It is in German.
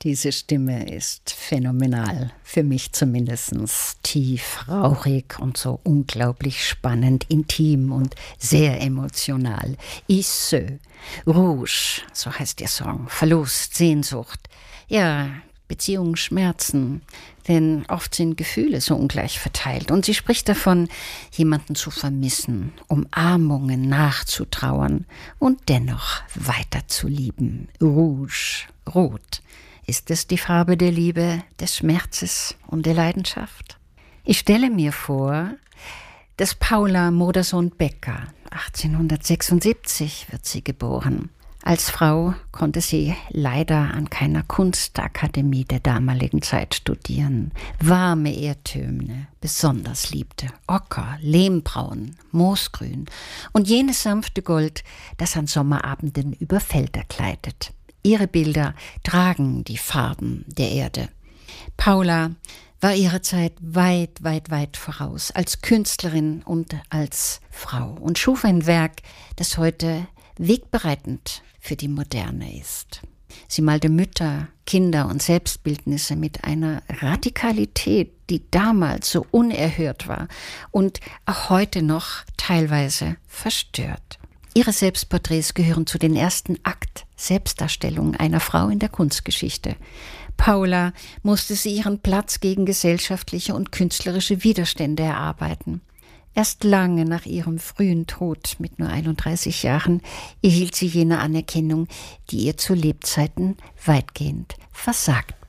Diese Stimme ist phänomenal, für mich zumindest tief, rauchig und so unglaublich spannend, intim und sehr emotional. Isseux, Rouge, so heißt der Song, Verlust, Sehnsucht, ja, Beziehungen schmerzen, denn oft sind Gefühle so ungleich verteilt. Und sie spricht davon, jemanden zu vermissen, Umarmungen nachzutrauern und dennoch weiter zu lieben. Rouge, rot. Ist es die Farbe der Liebe, des Schmerzes und der Leidenschaft? Ich stelle mir vor, dass Paula Modersohn-Becker, 1876 wird sie geboren. Als Frau konnte sie leider an keiner Kunstakademie der damaligen Zeit studieren. Warme Erdtöne besonders liebte. Ocker, Lehmbraun, Moosgrün und jenes sanfte Gold, das an Sommerabenden über Felder gleitet. Ihre Bilder tragen die Farben der Erde. Paula war ihrer Zeit weit, weit, weit voraus, als Künstlerin und als Frau und schuf ein Werk, das heute wegbereitend für die Moderne ist. Sie malte Mütter, Kinder und Selbstbildnisse mit einer Radikalität, die damals so unerhört war und auch heute noch teilweise verstört. Ihre Selbstporträts gehören zu den ersten Akt-Selbstdarstellungen einer Frau in der Kunstgeschichte. Paula musste sie ihren Platz gegen gesellschaftliche und künstlerische Widerstände erarbeiten. Erst lange nach ihrem frühen Tod mit nur 31 Jahren erhielt sie jene Anerkennung, die ihr zu Lebzeiten weitgehend versagt